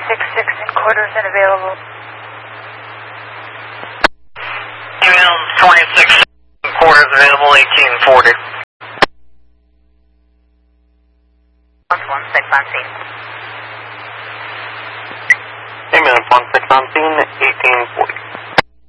166 and quarters and available. Email 26 quarters available, 1840. 16 on scene. Email 16 on scene, 1840.